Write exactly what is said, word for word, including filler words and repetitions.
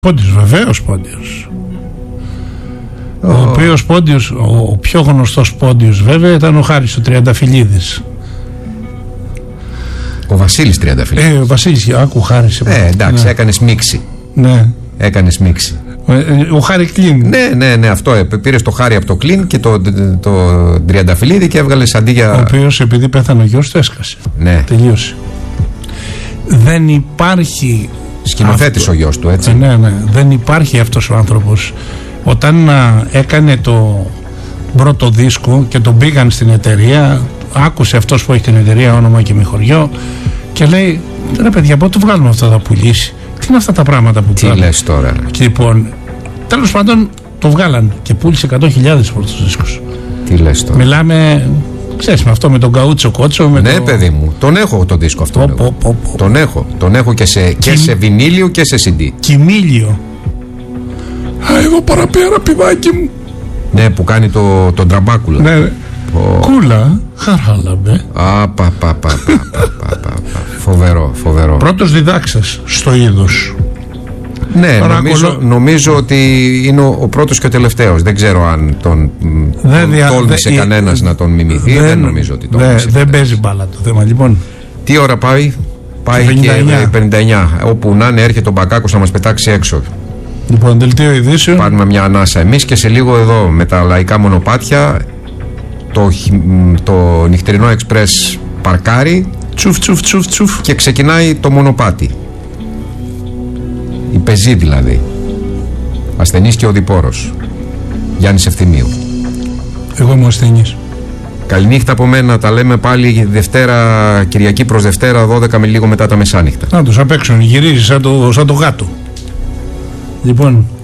Πόντιος, βεβαίως Πόντιος. Ο, ο οποίος Πόντιος, ο πιο γνωστός Πόντιος βέβαια ήταν ο Χάρης ο Τριανταφυλλίδης. Ο Βασίλης Τριανταφυλλίδης. Ε, ο Βασίλης, άκου Χάρης. Ε, εντάξει, ναι. Έκανες μίξη. Ναι. Έκανες μίξη. Ο Χάρη Κλίν. Ναι, ναι, ναι, αυτό. Πήρες το Χάρη από το Κλίν και το, το, το Τριανταφυλλίδη και έβγαλες αντί για. Ο οποίος επειδή πέθανε ο γιος του έσκασε. Ναι. Τελείωσε. Δεν υπάρχει. Σκηνοθέτης αυτό... ο γιος του, έτσι. Ναι, ναι. Δεν υπάρχει αυτός ο άνθρωπος. Όταν α, έκανε το πρώτο δίσκο και τον πήγαν στην εταιρεία, άκουσε αυτός που έχει την εταιρεία, όνομα και μη χωριό, και λέει: ρε παιδιά, πότε το βγάλουμε αυτό, θα πουλήσει. Τι είναι αυτά τα πράγματα που Τι λες τώρα. Και λοιπόν, τέλος πάντων το βγάλαν και πούλησε εκατό χιλιάδες πρώτους δίσκους. Τι λες τώρα. Μιλάμε, ξέρεις, με αυτό με τον Καούτσο Κότσο. Με ναι, το... παιδί μου, τον έχω τον δίσκο αυτό. Πο, πο, πο, πο. Τον έχω. Τον έχω και σε, και σε βινίλιο και σε σι ντι. Κιμήλιο. Α, εδώ παραπέρα, παιδάκι μου. Ναι, που κάνει το, τον Τραμπάκουλα. Ναι, oh. Κούλα, χαράλαμπε. Α, πα, πα, πα, πα, πα, πα, πα. Φοβερό, φοβερό. Πρώτος διδάξας στο είδος. Ναι, Τώρα νομίζω, κολο... νομίζω ότι είναι ο, ο πρώτος και ο τελευταίος. Δεν ξέρω αν τον, τον δια... τόλμησε δε... κανένας δε... να τον μιμηθεί. Δεν, δεν νομίζω ότι τον δε... Δεν παίζει μπάλα το θέμα, λοιπόν. Τι ώρα πάει? Πάει πενήντα εννιά. Και πενήντα εννιά. Όπου να είναι, έρχεται ο Μπακάκος να μας πετάξει έξω. Λοιπόν, δελτίο ειδήσεων. Πάρουμε μια ανάσα εμείς και σε λίγο εδώ με τα λαϊκά μονοπάτια το, το νυχτερινό εξπρές παρκάρει. Τσουφ, τσουφ, τσουφ, τσουφ. Και ξεκινάει το μονοπάτι. Η πεζή δηλαδή. Ασθενής και οδηπόρος. Γιάννης Ευθυμίου. Εγώ είμαι ο ασθενής. Καληνύχτα από μένα. Τα λέμε πάλι Δευτέρα, Κυριακή προς Δευτέρα, δώδεκα με λίγο μετά τα μεσάνυχτα. Να τους απ' έξω, γυρίζει σαν το, σαν το γάτο. Λοιπόν,